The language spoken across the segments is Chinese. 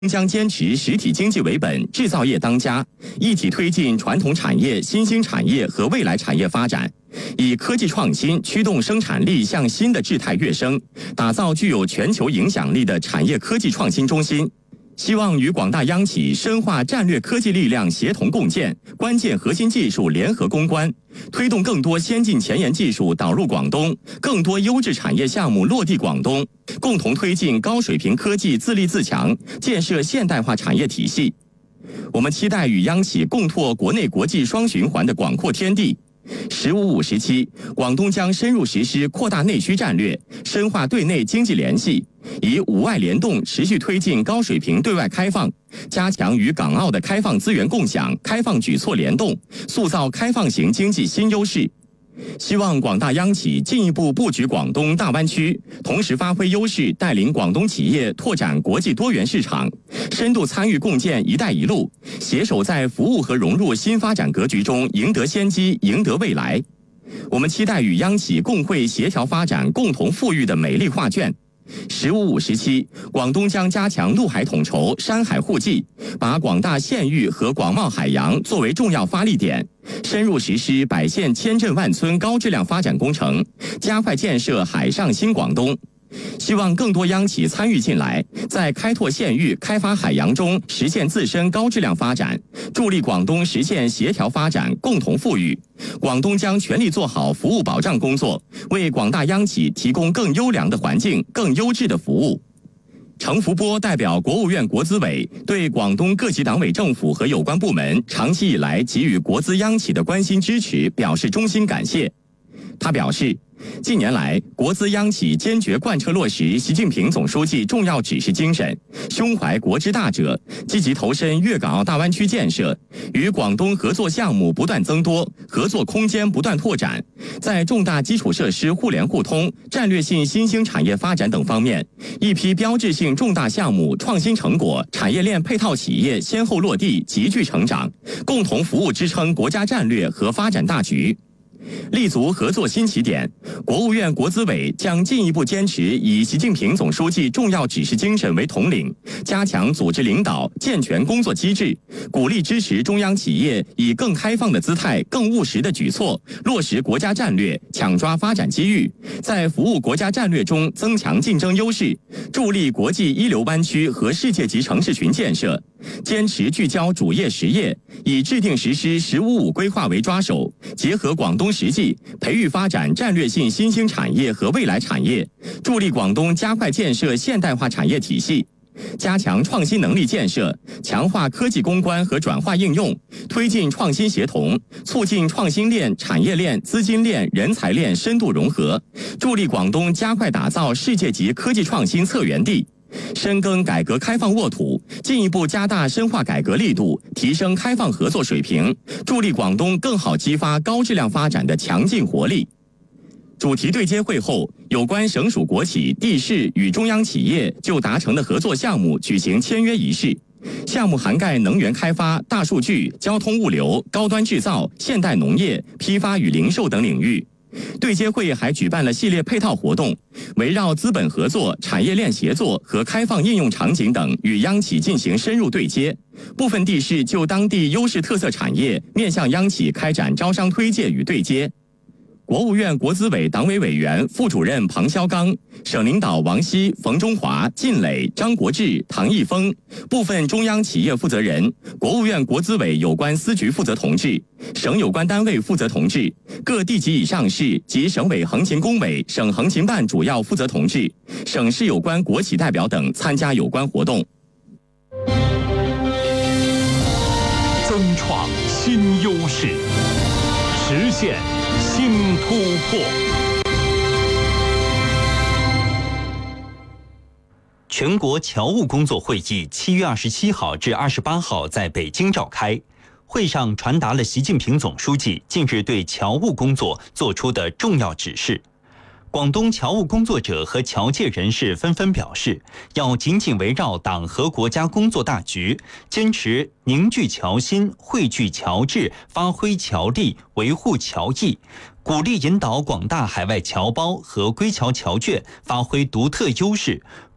将坚持实体经济为本、制造业当家，一体推进传统产业、新兴产业和未来产业发展，以科技创新驱动生产力向新的质态跃升，打造具有全球影响力的产业科技创新中心。希望与广大央企深化战略科技力量协同共建，关键核心技术联合攻关，推动更多先进前沿技术导入广东，更多优质产业项目落地广东，共同推进高水平科技自立自强，建设现代化产业体系。我们期待与央企共拓国内国际双循环的广阔天地。“15+5”时期，广东将深入实施扩大内需战略，深化对内经济联系，以5外联动持续推进高水平对外开放，加强与港澳的开放资源共享、开放举措联动，塑造开放型经济新优势。希望广大央企进一步布局广东大湾区，同时发挥优势，带领广东企业拓展国际多元市场，深度参与共建“一带一路”，携手在服务和融入新发展格局中赢得先机、赢得未来。我们期待与央企共绘协调发展、共同富裕的美丽画卷。“15+5”时期，广东将加强陆海统筹、山海互济，把广大县域和广袤海洋作为重要发力点，深入实施百县千镇万村高质量发展工程，加快建设海上新广东。希望更多央企参与进来，在开拓县域、开发海洋中实现自身高质量发展，助力广东实现协调发展、共同富裕。广东将全力做好服务保障工作，为广大央企提供更优良的环境、更优质的服务。程福波代表国务院国资委对广东各级党委政府和有关部门长期以来给予国资央企的关心支持表示衷心感谢。他表示，近年来，国资央企坚决贯彻落实习近平总书记重要指示精神，胸怀国之大者，积极投身粤港澳大湾区建设，与广东合作项目不断增多，合作空间不断拓展，在重大基础设施互联互通、战略性新兴产业发展等方面，一批标志性重大项目创新成果、产业链配套企业先后落地，急剧成长，共同服务支撑国家战略和发展大局。立足合作新起点，国务院国资委将进一步坚持以习近平总书记重要指示精神为统领，加强组织领导，健全工作机制，鼓励支持中央企业以更开放的姿态、更务实的举措，落实国家战略，抢抓发展机遇，在服务国家战略中增强竞争优势，助力国际一流湾区和世界级城市群建设。坚持聚焦主业实业，以制定实施“15+5”规划为抓手，结合广东实际，培育发展战略性新兴产业和未来产业，助力广东加快建设现代化产业体系，加强创新能力建设，强化科技攻关和转化应用，推进创新协同，促进创新链、产业链、资金链、人才链深度融合，助力广东加快打造世界级科技创新策源地。深耕改革开放沃土，进一步加大深化改革力度，提升开放合作水平，助力广东更好激发高质量发展的强劲活力。主题对接会后，有关省属国企、地市与中央企业就达成的合作项目举行签约仪式。项目涵盖能源开发、大数据、交通物流、高端制造、现代农业、批发与零售等领域。对接会还举办了系列配套活动，围绕资本合作、产业链协作和开放应用场景等与央企进行深入对接。部分地市就当地优势特色产业面向央企开展招商推介与对接。国务院国资委党委委员、副主任庞肖刚、省领导王希、冯中华、靳磊、张国志、唐毅峰，部分中央企业负责人、国务院国资委有关司局负责同志、省有关单位负责同志、各地级以上市及省委横琴工委、省横琴办主要负责同志、省市有关国企代表等参加有关活动。 增创新优势，实现新突破。 全国侨务工作会议7月27号至28号在北京召开，会上传达了习近平总书记近日对侨务工作作出的重要指示。广东侨务工作者和侨界人士纷纷表示，要紧紧围绕党和国家工作大局，坚持凝聚侨心、汇聚侨智、发挥侨力、维护侨益，鼓励引导广大海外侨胞和归侨侨眷发挥独特优势，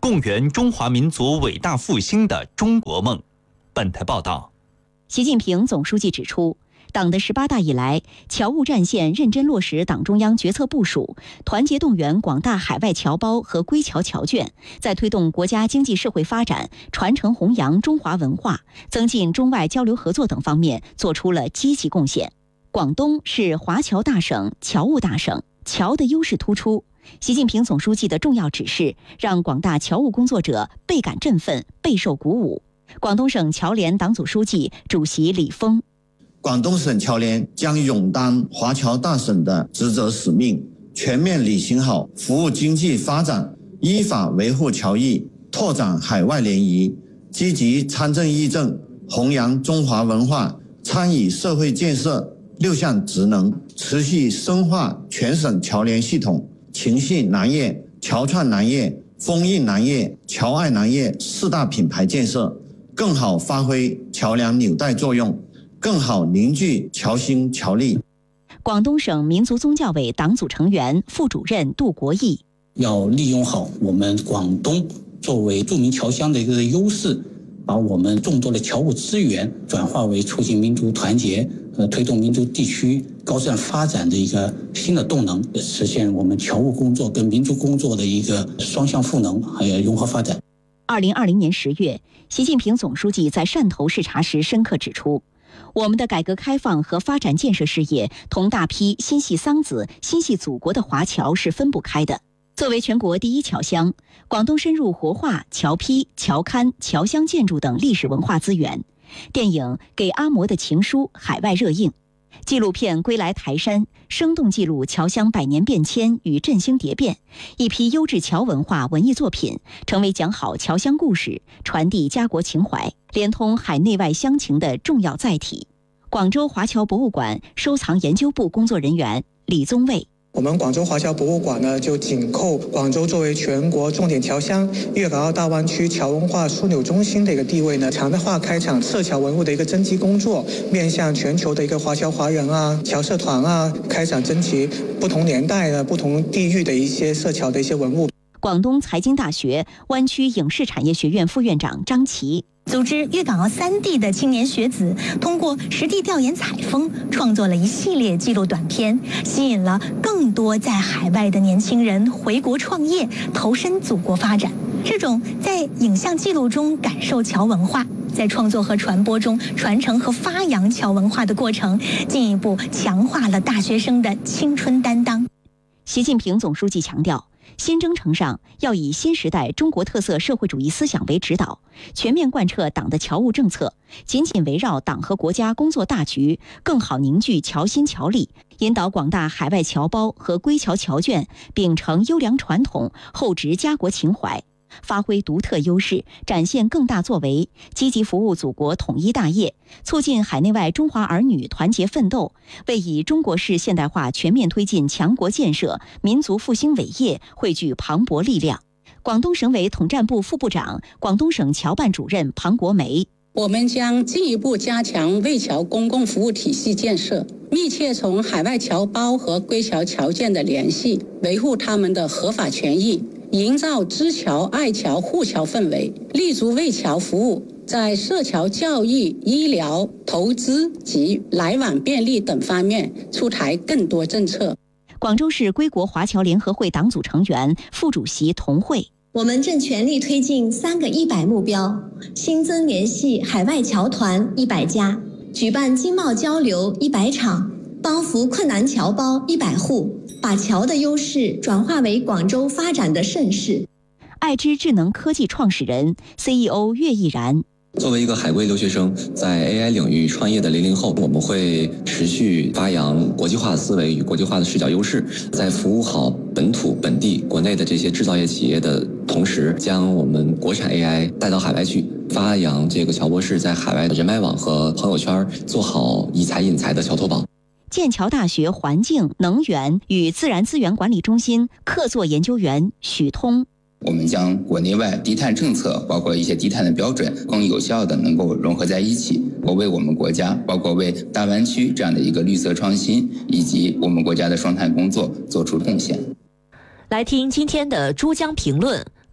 共圆中华民族伟大复兴的中国梦。本台报道。 习近平总书记指出，党的18大以来，侨务战线认真落实党中央决策部署，团结动员广大海外侨胞和归侨侨眷，在推动国家经济社会发展、传承弘扬中华文化、增进中外交流合作等方面做出了积极贡献。广东是华侨大省、侨务大省，侨的优势突出。习近平总书记的重要指示，让广大侨务工作者倍感振奋、备受鼓舞。广东省侨联党组书记、主席李峰： 广东省侨联将勇担华侨大省的职责使命，全面履行好服务经济发展、依法维护侨谊、拓展海外联谊、积极参政议政、弘扬中华文化、参与社会建设6项职能，持续深化全省侨联系统、情系南粤、侨创南粤、封印南粤、侨爱南粤4大品牌建设，更好发挥桥梁纽带作用，更好凝聚侨心侨力。 广东省民族宗教委党组成员、副主任杜国义： 要利用好我们广东作为著名侨乡的一个优势，把我们众多的侨务资源转化为促进民族团结和推动民族地区高质量发展的一个新的动能，实现我们侨务工作跟民族工作的一个双向赋能还有融合发展。 2020年10月，习近平总书记在汕头视察时深刻指出，我们的改革开放和发展建设事业同大批心系桑梓、心系祖国的华侨是分不开的。作为全国第一侨乡，广东深入活化侨坯、侨刊、侨乡建筑等历史文化资源。电影《给阿嬷的情书》海外热映，纪录片《归来台山》生动记录侨乡100年变迁与振兴蝶变，一批优质侨文化文艺作品成为讲好侨乡故事、传递家国情怀、连通海内外乡情的重要载体。广州华侨博物馆收藏研究部工作人员李宗卫： 我们广州华侨博物馆呢，就紧扣广州作为全国重点侨乡、粤港澳大湾区侨文化枢纽中心的一个地位呢，常态化开展涉侨文物的一个征集工作，面向全球的一个华侨华人啊、侨社团啊，开展征集不同年代的、不同地域的一些涉侨的一些文物。 广东财经大学湾区影视产业学院副院长张琪： 组织粤港澳3地的青年学子，通过实地调研采风，创作了一系列纪录短片，吸引了更多在海外的年轻人回国创业，投身祖国发展。这种在影像记录中感受侨文化，在创作和传播中传承和发扬侨文化的过程，进一步强化了大学生的青春担当。 习近平总书记强调，新征程上要以新时代中国特色社会主义思想为指导，全面贯彻党的侨务政策，紧紧围绕党和国家工作大局，更好凝聚侨心侨力，引导广大海外侨胞和归侨侨眷秉承优良传统，厚植家国情怀，发挥独特优势，展现更大作为，积极服务祖国统一大业，促进海内外中华儿女团结奋斗，为以中国式现代化全面推进强国建设、民族复兴伟业汇聚磅礴力量。广东省委统战部副部长、广东省侨办主任庞国梅： 我们将进一步加强为侨公共服务体系建设，密切从海外侨胞和归侨侨眷的联系，维护他们的合法权益，营造知侨、爱侨、护侨氛围，立足为侨服务，在涉侨教育、医疗、投资及来往便利等方面出台更多政策。 广州市归国华侨联合会党组成员、副主席童慧： 我们正全力推进3个100目标，新增联系海外侨团100家，举办经贸交流100场，帮扶困难侨胞100户，把侨的优势转化为广州发展的盛世。 爱知智能科技创始人、CEO 岳毅然： 作为一个海归留学生，在 AI 领域创业的00后，我们会持续发扬国际化的思维与国际化的视角优势，在服务好本土本地国内的这些制造业企业的同时，将我们国产 AI 带到海外去，发扬这个侨博士在海外的人脉网和朋友圈，做好以才引才的侨投保。 剑桥大学环境、能源与自然资源管理中心客座研究员许通： 我们将国内外低碳政策，包括一些低碳的标准，更有效的能够融合在一起，为我们国家，包括为大湾区这样的一个绿色创新以及我们国家的双碳工作做出贡献。 来听今天的珠江评论。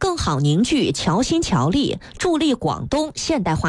更好凝聚侨心侨力，助力广东现代化